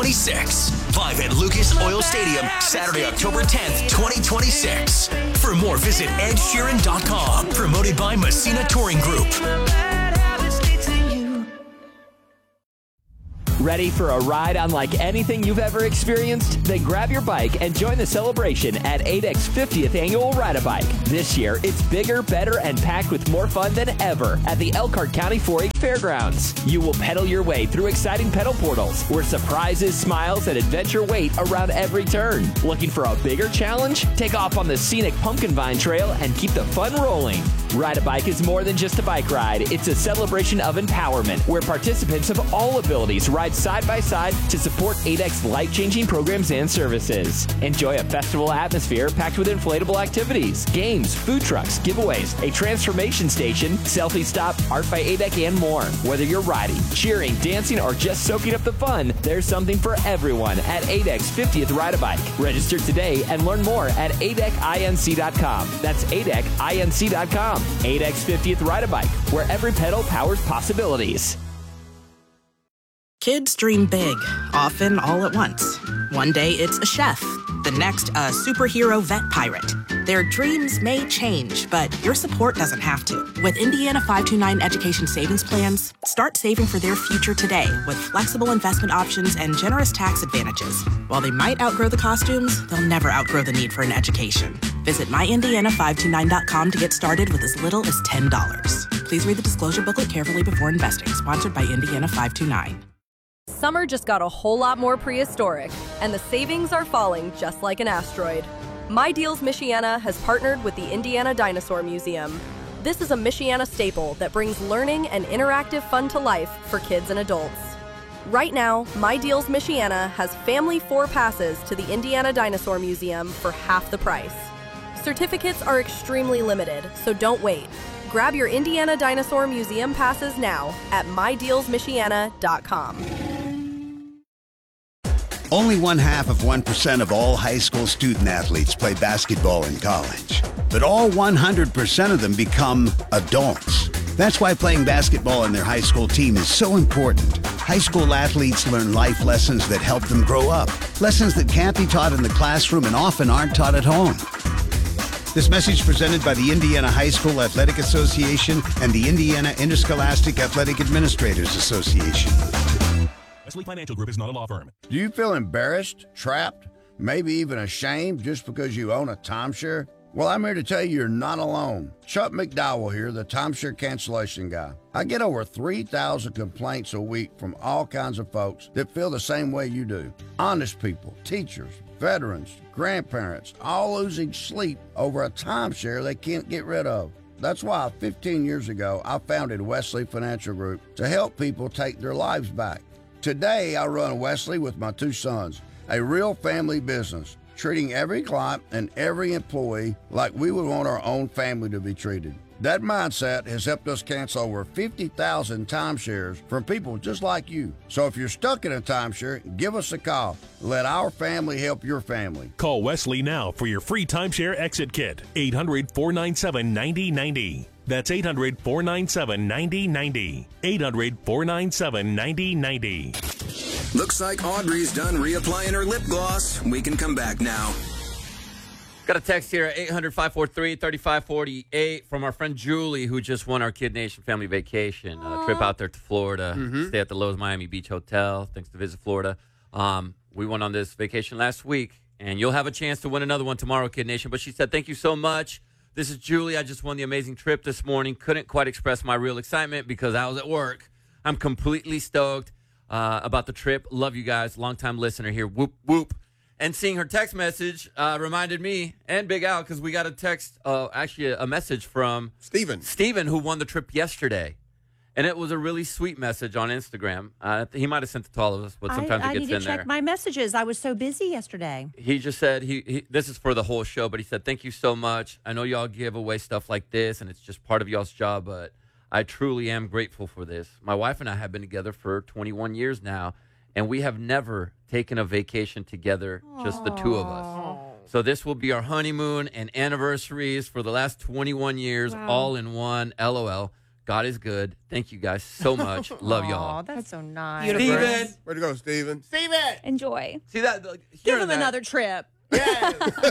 2026. Live at Lucas Oil Stadium, Saturday, October 10th, 2026. For more, visit edsheeran.com. Promoted by Messina Touring Group. Ready for a ride unlike anything you've ever experienced? Then grab your bike and join the celebration at ADEC's 50th Annual Ride-A-Bike. This year, it's bigger, better, and packed with more fun than ever at the Elkhart County 4-H Fairgrounds. You will pedal your way through exciting pedal portals where surprises, smiles, and adventure wait around every turn. Looking for a bigger challenge? Take off on the scenic Pumpkin Vine Trail and keep the fun rolling. Ride-A-Bike is more than just a bike ride. It's a celebration of empowerment where participants of all abilities ride side by side to support ADEC's life-changing programs and services. Enjoy a festival atmosphere packed with inflatable activities, games, food trucks, giveaways, a transformation station, selfie stop, art by ADEC, and more. Whether you're riding, cheering, dancing, or just soaking up the fun, there's something for everyone at ADEC's 50th Ride-A-Bike. Register today and learn more at adecinc.com. That's adecinc.com. ADEC's 50th Ride-A-Bike, where every pedal powers possibilities. Kids dream big, often all at once. One day it's a chef, the next a superhero vet pirate. Their dreams may change, but your support doesn't have to. With Indiana 529 Education Savings Plans, start saving for their future today with flexible investment options and generous tax advantages. While they might outgrow the costumes, they'll never outgrow the need for an education. Visit myindiana529.com to get started with as little as $10. Please read the disclosure booklet carefully before investing. Sponsored by Indiana 529. Summer just got a whole lot more prehistoric, and the savings are falling just like an asteroid. My Deals Michiana has partnered with the Indiana Dinosaur Museum. This is a Michiana staple that brings learning and interactive fun to life for kids and adults. Right now, My Deals Michiana has family 4 passes to the Indiana Dinosaur Museum for half the price. Certificates are extremely limited, so don't wait. Grab your Indiana Dinosaur Museum passes now at mydealsmichiana.com. Only 0.5% of all high school student athletes play basketball in college, but all 100% of them become adults. That's why playing basketball on their high school team is so important. High school athletes learn life lessons that help them grow up, lessons that can't be taught in the classroom and often aren't taught at home. This message presented by the Indiana High School Athletic Association and the Indiana Interscholastic Athletic Administrators Association. Wesley Financial Group is not a law firm. Do you feel embarrassed, trapped, maybe even ashamed just because you own a timeshare? Well, I'm here to tell you you're not alone. Chuck McDowell here, the timeshare cancellation guy. I get over 3,000 complaints a week from all kinds of folks that feel the same way you do. Honest people, teachers, veterans, grandparents, all losing sleep over a timeshare they can't get rid of. That's why 15 years ago, I founded Wesley Financial Group to help people take their lives back. Today, I run Wesley with my 2 sons, a real family business, treating every client and every employee like we would want our own family to be treated. That mindset has helped us cancel over 50,000 timeshares from people just like you. So if you're stuck in a timeshare, give us a call. Let our family help your family. Call Wesley now for your free timeshare exit kit. 800-497-9090. That's 800-497-9090. 800-497-9090. Looks like Audrey's done reapplying her lip gloss. We can come back now. Got a text here at 800-543-3548 from our friend Julie, who just won our Kid Nation family vacation. Trip out there to Florida, stay at the Lowe's Miami Beach Hotel. Thanks to Visit Florida. We went on this vacation last week, and you'll have a chance to win another one tomorrow, Kid Nation. But she said, thank you so much. This is Julie. I just won the amazing trip this morning. Couldn't quite express my real excitement because I was at work. I'm completely stoked about the trip. Love you guys. Longtime listener here. Whoop, whoop. And seeing her text message reminded me and Big Al, because we got a text, actually a message from Steven, who won the trip yesterday. And it was a really sweet message on Instagram. He might have sent it to all of us, but sometimes it gets in there. I need to check my messages. I was so busy yesterday. He just said, this is for the whole show, but he said, thank you so much. I know y'all give away stuff like this, and it's just part of y'all's job, but I truly am grateful for this. My wife and I have been together for 21 years now, and we have never taken a vacation together, just the two of us. So this will be our honeymoon and anniversaries for the last 21 years, all in one. LOL. God is good. Thank you guys so much. Love Aw, y'all. that's so nice. Beautiful. Steven. Way to go, Steven. Enjoy. See that? Give hearing him that- another trip. Extend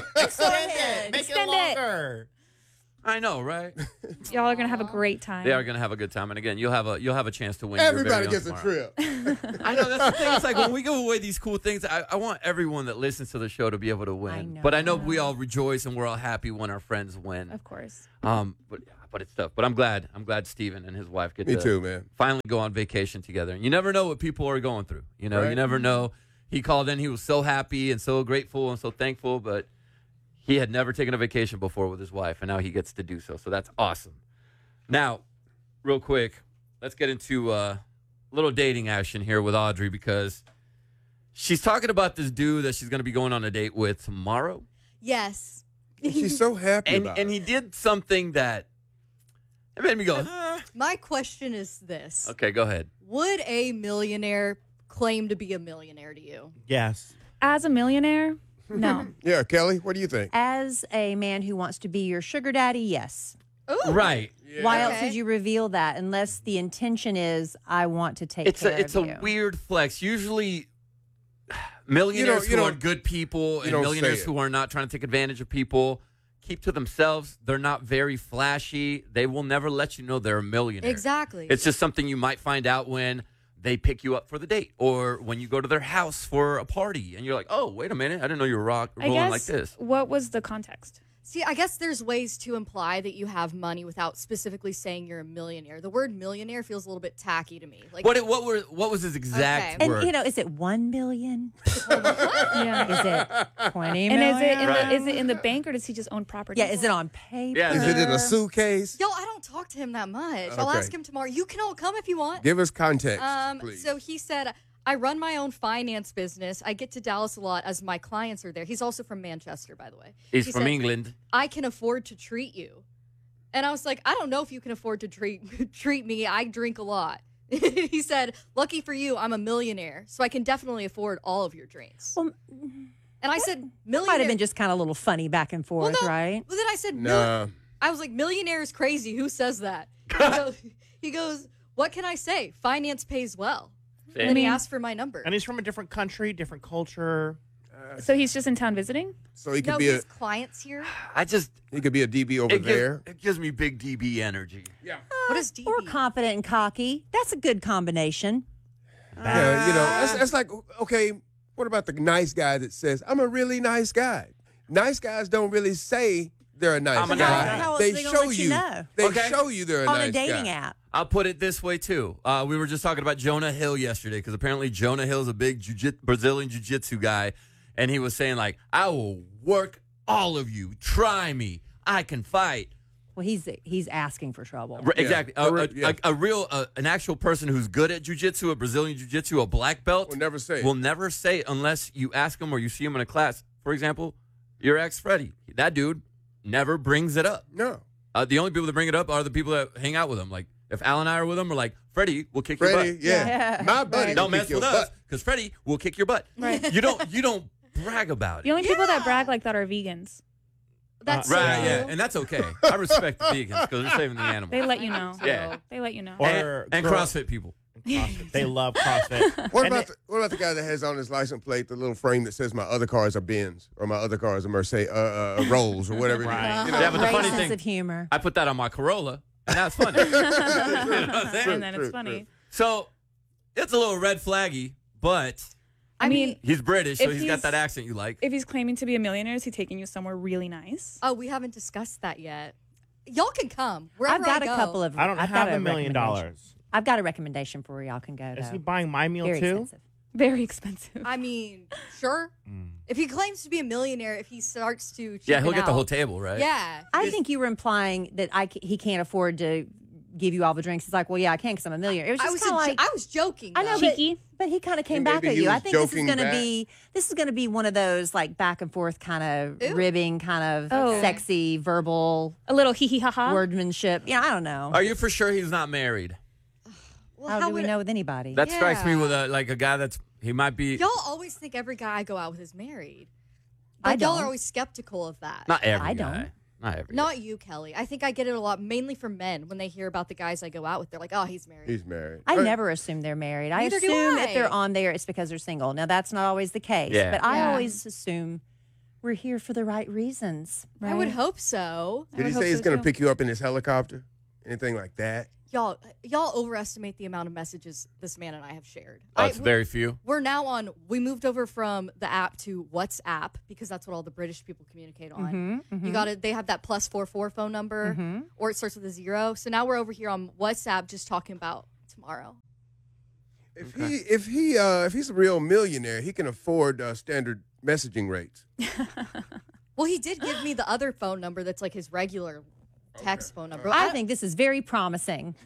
it. Make Extend it it. longer. I know, right? Y'all are gonna have a great time. They are going to have a good time, and again, you'll have a chance to win. your Everybody very own gets a tomorrow. trip. I know that's the thing. It's like when we give away these cool things, I want everyone that listens to the show to be able to win. I know. But I know we all rejoice and we're all happy when our friends win. Of course. But it's tough. But I'm glad Steven and his wife get Me to too, man. finally go on vacation together. And you never know what people are going through. You know, Right. you never know. He called in. He was so happy and so grateful and so thankful, but he had never taken a vacation before with his wife, and now he gets to do so. So that's awesome. Now, real quick, let's get into a little dating action here with Audrey because she's talking about this dude that she's going to be going on a date with tomorrow. Yes. She's so happy And about he did something that it made me go, My question is this. Okay, go ahead. Would a millionaire claim to be a millionaire to you? Yes. As a millionaire, no. Yeah, Kelly, what do you think? As a man who wants to be your sugar daddy, yes. Ooh. Right. Why else Okay. would you reveal that unless the intention is I want to take care It's of a you? weird flex. Usually millionaires You who don't- are good people and don't millionaires say it. who are not trying to take advantage of people keep to themselves. They're not very flashy. They will never let you know they're a millionaire. Exactly. It's just something you might find out when they pick you up for the date or when you go to their house for a party and you're like, oh, wait a minute. I didn't know you were I rolling guess like this. what was the context? See, I guess there's ways to imply that you have money without specifically saying you're a millionaire. The word millionaire feels a little bit tacky to me. Like, What was his exact Okay. word? And is it 1 million? Yeah. Is it 20 And million? is it in the bank or does he just own property? Yeah, is it on paper? Yeah, Is it in a suitcase? Yo, I don't talk to him that much. I'll Okay. ask him tomorrow. You can all come if you want. Give us context, please. So he said, I run my own finance business. I get to Dallas a lot as my clients are there. He's also from Manchester, by the way. He's He from said, England. I can afford to treat you. And I was like, I don't know if you can afford to treat me. I drink a lot. He said, lucky for you, I'm a millionaire, so I can definitely afford all of your drinks. Well, and I said, That millionaire. might have been just kind of a little funny back and well, forth, no. right? Well, then I said, Nah. I was like, millionaire is crazy. Who says that? He goes, what can I say? Finance pays well. And then he asked for my number. And he's from a different country, different culture. So he's just in town visiting? So he could No, be his clients here. he could be a DB over there. It gives me big DB energy. Yeah. What is DB? Or confident and cocky. That's a good combination. Yeah, you know, that's like, okay, what about the nice guy that says, I'm a really nice guy? Nice guys don't really say they're a nice I'm a guy. nice guy. How else They they gonna show let you you. know? They Okay. show you they're a On nice a dating guy. app. I'll put it this way, too. We were just talking about Jonah Hill yesterday because apparently Jonah Hill's a big Brazilian jiu-jitsu guy. And he was saying, like, I will work all of you. Try me. I can fight. Well, he's asking for trouble. Exactly. Yeah. A real, an actual person who's good at jiu-jitsu, a Brazilian jiu-jitsu, a black belt. Will never say it. Will never say it unless you ask him or you see him in a class. For example, your ex, Freddie. That dude never brings it up. No. The only people that bring it up are the people that hang out with him. Like, if Al and I are with him, we're like, Freddie will kick your Freddie, butt. yeah. My buddy. Don't will mess kick your with us butt. because Freddie will kick your butt. Right. You don't brag about The it. only people that brag like that are vegans. That's Right, so yeah, cool. and that's okay. I respect the vegans because they're saving the animals. They let you know. Yeah. They let you know. Or and girl- CrossFit people. CrossFit. They love CrossFit. What And about the guy that has on his license plate the little frame that says my other cars are Benz or my other cars are Mercedes, Rolls or whatever Right. it is? You know? Yeah, but the Great funny sense thing, of humor. I put that on my Corolla, and that's funny. You know what I'm saying? And then it's funny. So it's a little red flaggy, but I mean, he's British, so if he's got that accent you like. if he's claiming to be a millionaire, is he taking you somewhere really nice? Oh, we haven't discussed that yet. Y'all can come. Wherever I've got I a go. couple of. I don't I've have got $1 million. recommendation. I've got a recommendation for where y'all can go. Is though. he buying my meal Very too? expensive. Very expensive. I mean, sure. If he claims to be a millionaire, if he starts to Yeah, he'll cheapen get the out- whole table, right? Yeah. I think you were implying that he can't afford to give you all the drinks. It's like, well, yeah, I can because I'm a millionaire. It was I just was, kind of like I was joking. I know, though. but he kind of came And back maybe at he you. I was think this is joking going to back. be one of those like back and forth kind of Ooh. ribbing, kind of Oh. sexy verbal A little hee hee ha ha. wordmanship. Yeah, I don't know. Are you for sure he's not married? Well, How do we would- know with anybody? That strikes me Yeah. with a guy that's he might be Y'all always think every guy I go out with is married. I Like, y'all don't. are always skeptical of that. not every I guy. don't. Not you, Kelly. I think I get it a lot, mainly from men when they hear about the guys I go out with. They're like, "Oh, he's married." He's married. I never assume they're married. I Neither do assume I. if they're on there, it's because they're single. Now, that's not always the case, Yeah. but I Yeah. always assume we're here for the right reasons. Right? I would hope so. Did he say he's going to pick you up in his helicopter? Anything like that? Y'all overestimate the amount of messages this man and I have shared. Oh, it's very few. We're now on. We moved over from the app to WhatsApp because that's what all the British people communicate on. You got to. They have that +44 phone number, or it starts with a 0. So now we're over here on WhatsApp, just talking about tomorrow. If he's a real millionaire, he can afford standard messaging rates. Well, he did give me the other phone number that's like his regular text phone number. I think this is very promising.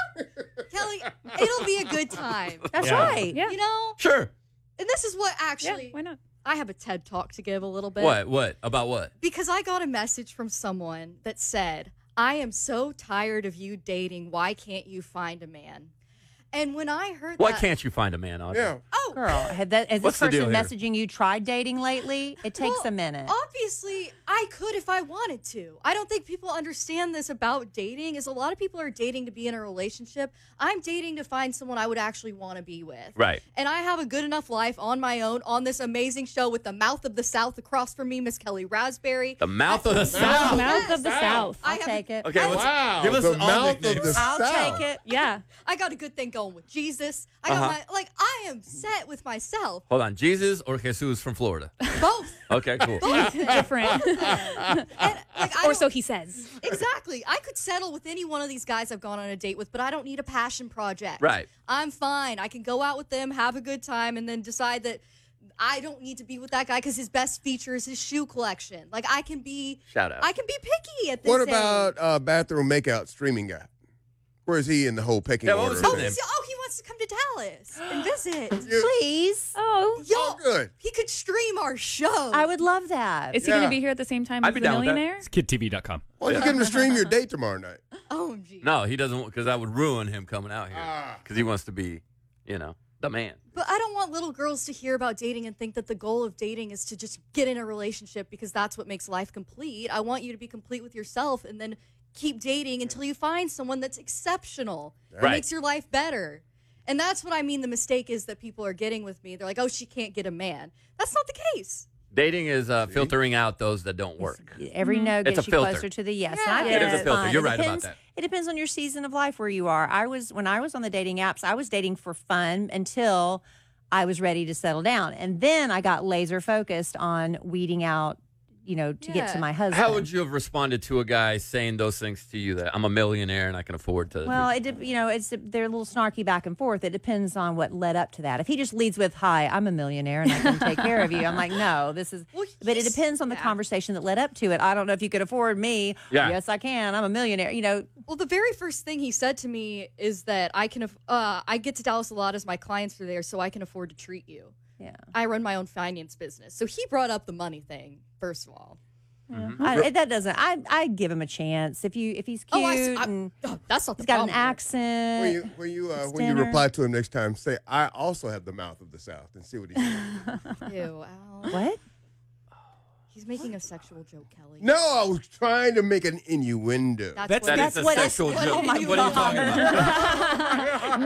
Kelly, it'll be a good time. That's right. Yeah. You know? Sure. And this is what actually. Yeah, why not? I have a TED talk to give a little bit. What? About what? Because I got a message from someone that said, "I am so tired of you dating. Why can't you find a man?" And when I heard Why that. can't you find a man, Audrey? Yeah. Oh, Girl, has this What's the person deal here? messaging you tried dating lately? It takes a minute. Obviously, I could if I wanted to. I don't think people understand this about dating. Is a lot of people are dating to be in a relationship. I'm dating to find someone I would actually want to be with. Right. And I have a good enough life on my own on this amazing show with the mouth of the South across from me, Miss Kelly Raspberry. The mouth of the South. Mouth of the South. I'll take it. Okay, Wow. give us the all mouth of nicknames. the I'll South. take it. Yeah. I got a good thing going with Jesus. I got I am set with myself. Hold on, Jesus or Jesus from Florida? Both. Okay, cool. Different. And, like, Or so he says. Exactly. I could settle with any one of these guys I've gone on a date with, but I don't need a passion project. Right. I'm fine. I can go out with them, have a good time, and then decide that I don't need to be with that guy because his best feature is his shoe collection. Like, I can be Shout out. I can be picky at this What age. about bathroom makeout streaming guy? Where is he in the whole pecking Yeah, what order? was of his things? name? He wants to come to Dallas and visit. Please. Oh. Yo, good. he could stream our show. I would love that. Is he going Yeah. to be here at the same time I'd as be the down with that. millionaire? It's kidtv.com. Why don't you get him to stream your date tomorrow night? OMG. No, he doesn't, because that would ruin him coming out here. Because he wants to be, the man. But I don't want little girls to hear about dating and think that the goal of dating is to just get in a relationship because that's what makes life complete. I want you to be complete with yourself and then keep dating until you find someone that's exceptional, that Right. makes your life better. And that's what I mean the mistake is that people are getting with me. They're like, oh, she can't get a man. That's not the case. Dating is filtering out those that don't work. Every no It's gets a you filter. closer to the yes. Yeah. And I It get is a it's filter. fine. You're It right about depends- that. It depends on your season of life where you are. When I was on the dating apps, I was dating for fun until I was ready to settle down. And then I got laser focused on weeding out, to get to Yeah. my husband. How would you have responded to a guy saying those things to you, that I'm a millionaire and I can afford to? Well, they're a little snarky back and forth. It depends on what led up to that. If he just leads with, "Hi, I'm a millionaire and I can take care of you," I'm like, no, this is. Well, But it depends on the conversation that led up to it. I don't know if you could afford me. Yeah. Yes, I can. I'm a millionaire. Well, the very first thing he said to me is that I get to Dallas a lot as my clients are there, so I can afford to treat you. Yeah. I run my own finance business. So he brought up the money thing, first of all. I'd give him a chance if he's cute and that's not the he's got an problem. accent. When you dinner. reply to him next time, say, "I also have the mouth of the South," and see what he says. Ew, Al. What? He's making a sexual joke, Kelly. No, I was trying to make an innuendo. That is a sexual joke. Oh my What are you talking about?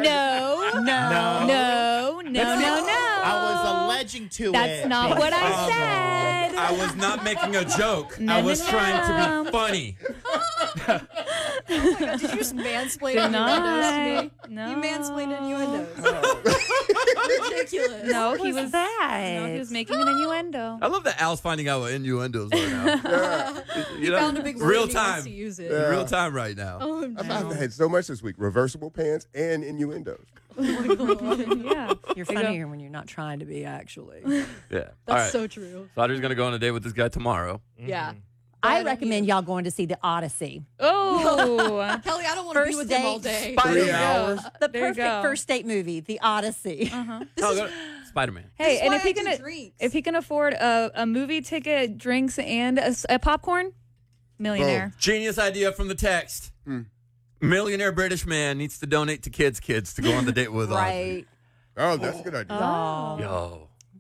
No. I was alleging to it. That's not what I said. I was not making a joke. No, I was no, trying to no. be funny. Oh my God, did you just mansplain Did innuendos to me? No. You mansplained innuendos. Ridiculous. No, What he was was that? No, he was making an innuendo. I love that Al's finding out what innuendos are now. He found a big word real and he wants time. to use it. Yeah. Real time right now. Oh, I've had so much this week: reversible pants and innuendos. Yeah. You're funnier when you're not trying to be, actually. Yeah. That's All right. so true. So Audrey's going to go on a date with this guy tomorrow. Yeah. I recommend y'all going to see The Odyssey. Oh. Kelly, I don't want to be First with him all date. day. 3 hours. The There you perfect go. first date movie, The Odyssey. Spider-Man. Hey, is and why if I he do can drinks. if he can afford a movie ticket, drinks, and a popcorn, millionaire. Genius idea from the text. Millionaire British man needs to donate to kids to go on the date with Audrey. Right. Oh, that's a good idea. Oh. Yo.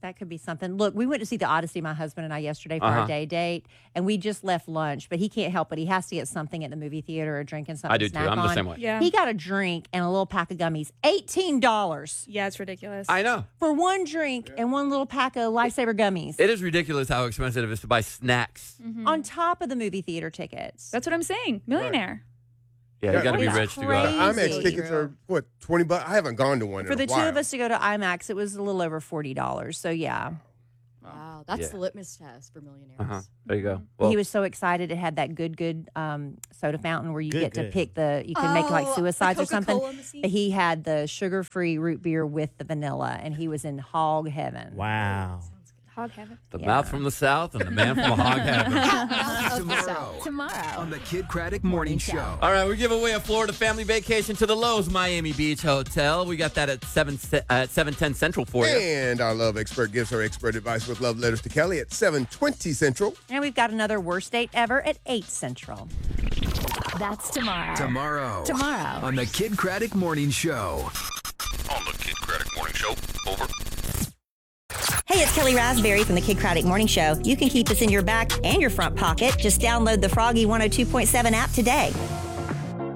That could be something. Look, we went to see The Odyssey, my husband and I, yesterday for our day date, and we just left lunch, but he can't help it. He has to get something at the movie theater or drinking something. I do too. I'm the same way. Yeah. He got a drink and a little pack of gummies. $18. Yeah, it's ridiculous. I know. For one drink and one little pack of Lifesaver gummies. It is ridiculous how expensive it is to buy snacks. On top of the movie theater tickets. That's what I'm saying. Millionaire. Yeah, you got to be That's rich to go out. crazy. IMAX tickets are, what, $20? I haven't gone to one For in the a two while. of us to go to IMAX, it was a little over $40. So, yeah. Wow, that's Yeah. the litmus test for millionaires. There you go. Well, He was so excited. It had that good soda fountain where you get to good. pick you can make like Oh, suicides the or something. Coca-Cola machine? He had the sugar-free root beer with the vanilla, and he was in hog heaven. Wow. Hog heaven. the mouth from the south and the man from hog heaven. Tomorrow on the Kid Craddock Morning Show. All right, we give away a Florida family vacation to the Lowe's Miami Beach Hotel. We got that at 7:10 Central for you. And our love expert gives her expert advice with love letters to Kelly at 7:20 Central. And we've got another worst date ever at 8 Central. That's tomorrow. Tomorrow Tomorrow. on the Kid Craddock Morning Show. On the Kid Craddock Morning Show. Over. Hey, it's Kelly Raspberry from the Kid Craddock Morning Show. You can keep us in your back and your front pocket. Just download the Froggy 102.7 app today.